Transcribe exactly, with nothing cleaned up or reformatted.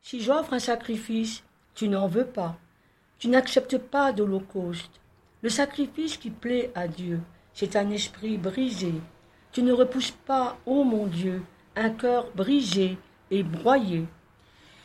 Si j'offre un sacrifice, tu n'en veux pas. Tu n'acceptes pas d'holocauste. Le sacrifice qui plaît à Dieu, c'est un esprit brisé. Tu ne repousses pas, ô mon Dieu, un cœur brisé et broyé.